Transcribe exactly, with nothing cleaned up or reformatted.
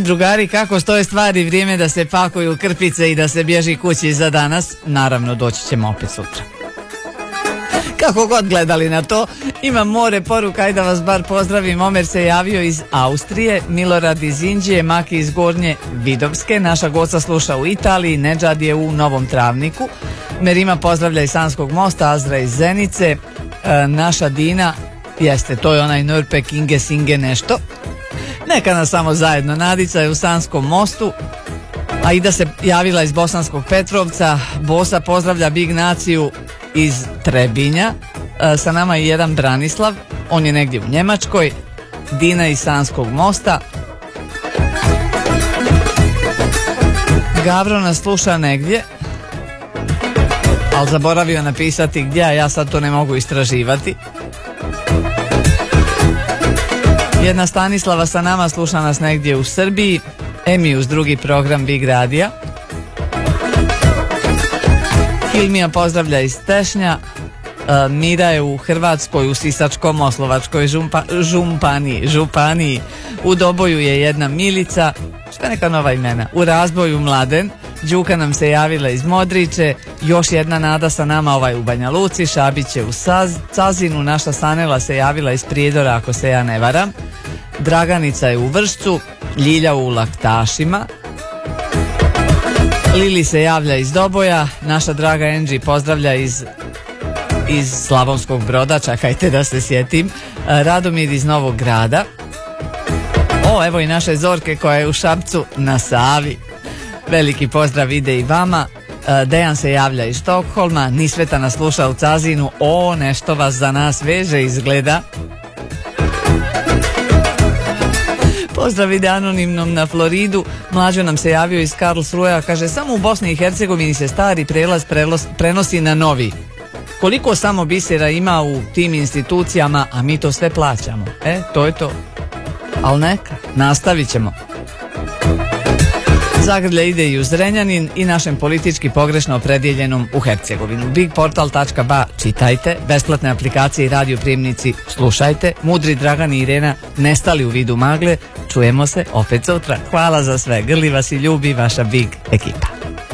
drugari, kako stoje stvari, vrijeme da se pakuju krpice i da se bježi kući za danas. Naravno, doći ćemo opet sutra. Kako god gledali na to, imam more poruka i da vas bar pozdravim. Omer se javio iz Austrije, Milorad iz Indije, Maki iz Gornje Vidovske, naša goca sluša u Italiji, Nedžad je u Novom Travniku, Merima pozdravlja iz Sanskog mosta, Azra iz Zenice, e, naša Dina, jeste, to je onaj Nürpek Inge Singe nešto. Neka nas samo zajedno, Nadica je u Sanskom mostu, a Ida se javila iz Bosanskog Petrovca, Bosa pozdravlja Big Naciju iz Trebinja, e, sa nama je jedan Branislav, on je negdje u Njemačkoj, Dina iz Sanskog mosta, Gavro nas sluša negdje, ali zaboravio napisati gdje, a ja sad to ne mogu istraživati. Jedna Stanislava sa nama sluša nas negdje u Srbiji, Emius drugi program Big Radija. Hilmija pozdravlja iz Tešnja, uh, Mira je u Hrvatskoj, u Sisačko-Moslovačkoj žumpa, žumpaniji, županiji, u Doboju je jedna Milica, što je neka nova imena, u Razboju Mladen, Đuka nam se javila iz Modriče, još jedna Nada sa nama, ovaj u Banja Luci, Šabić je u Saz, Cazinu, naša Sanela se javila iz Prijedora, ako se ja ne varam, Draganica je u Vršcu, Ljilja u Laktašima, Lili se javlja iz Doboja, naša draga Angie pozdravlja iz, iz Slavonskog Broda, čekajte da se sjetim, Radomir iz Novog Grada, o evo i naše Zorke koja je u Šapcu na Savi, veliki pozdrav ide i vama. Dejan se javlja iz Štokholma, Nisveta nas sluša u Cazinu, o nešto vas za nas veže izgleda. Pozdrav ide anonimnom na Floridu, Mlađo nam se javio iz Karlsruhea, kaže samo u Bosni i Hercegovini se stari prelaz prelos, prenosi na novi. Koliko samo bisera ima u tim institucijama, a mi to sve plaćamo. E, to je to. Ali neka, nastavit ćemo. Zagrlja ide i u Zrenjanin i našem politički pogrešno opredjeljenom u Hercegovinu. bigportal tačka ba čitajte, besplatne aplikacije i radioprijemnici slušajte, Mudri Dragan i Irena nestali u vidu magle, čujemo se opet sutra. Hvala za sve, grli vas i ljubi vaša Big ekipa.